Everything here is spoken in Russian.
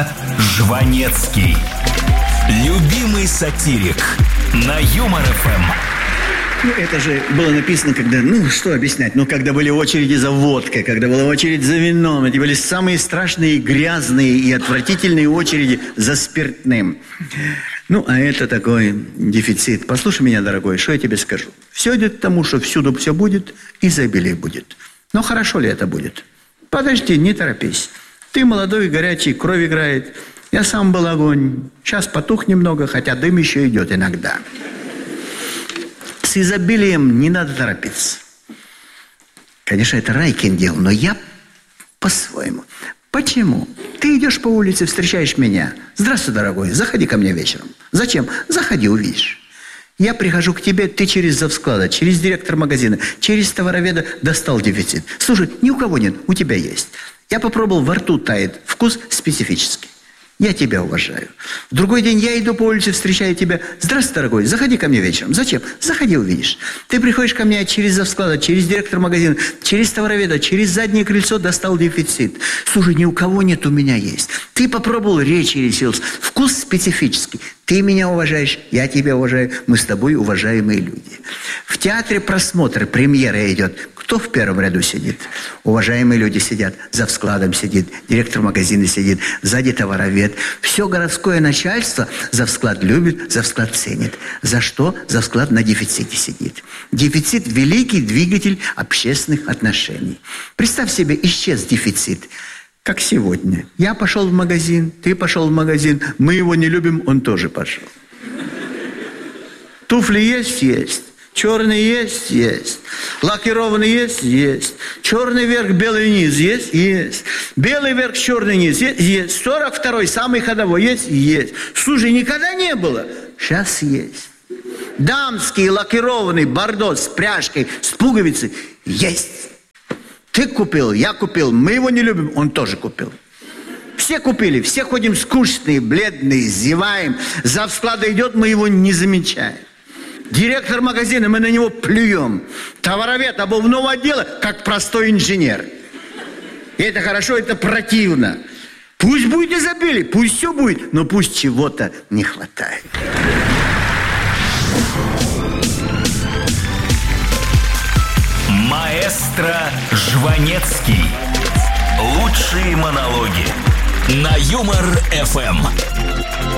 Маэстро Жванецкий. Любимый сатирик на Юмор ФМ. Ну, это же было написано, когда, что объяснять, когда были очереди за водкой, когда была очередь за вином, эти были самые страшные, грязные и отвратительные очереди за спиртным. А это такой дефицит. Послушай меня, дорогой, что я тебе скажу. Все идет к тому, что всюду все будет, изобилие будет. Но хорошо ли это будет? Подожди, не торопись. Ты молодой, горячий, кровь играет. Я сам был огонь. Сейчас потух немного, хотя дым еще идет иногда. С изобилием не надо торопиться. Конечно, это Райкин делал, но я по-своему. Почему? Ты идешь по улице, встречаешь меня. Здравствуй, дорогой, заходи ко мне вечером. Зачем? Заходи, увидишь. Я прихожу к тебе, ты через завсклада, через директора магазина, через товароведа достал дефицит. Слушай, ни у кого нет, у тебя есть. Я попробовал, во рту тает, вкус специфический. Я тебя уважаю. В другой день я иду по улице, встречаю тебя. Здравствуй, дорогой, заходи ко мне вечером. Зачем? Заходи, увидишь. Ты приходишь ко мне через завсклада, через директора магазина, через товароведа, через заднее крыльцо достал дефицит. Слушай, ни у кого нет, у меня есть. Ты попробовал, речи решился. Вкус специфический. Ты меня уважаешь, я тебя уважаю. Мы с тобой уважаемые люди. В театре просмотр, премьера идет. Кто в первом ряду сидит? Уважаемые люди сидят. За складом сидит. Директор магазина сидит. Сзади товаровед. Все городское начальство завсклад любит, завсклад ценит. За что? Завсклад на дефиците сидит. Дефицит – великий двигатель общественных отношений. Представь себе, исчез дефицит. Как сегодня. Я пошел в магазин, ты пошел в магазин. Мы его не любим, он тоже пошел. Туфли есть? Есть. Черный есть? Есть. Лакированный есть? Есть. Черный верх, белый низ есть? Есть. Белый верх, черный низ есть? Есть. 42-й, самый ходовой есть? Есть. Слушай, никогда не было? Сейчас есть. Дамский лакированный бордо с пряжкой, с пуговицей есть. Ты купил, я купил, мы его не любим, он тоже купил. Все купили, все ходим скучные, бледные, зеваем. Завсклада идет, мы его не замечаем. Директор магазина, мы на него плюем. Товаровед обувного отдела, как простой инженер. И это хорошо, это противно. Пусть будет изобилие, пусть все будет, но пусть чего-то не хватает. Маэстро Жванецкий. Лучшие монологи на Юмор ФМ.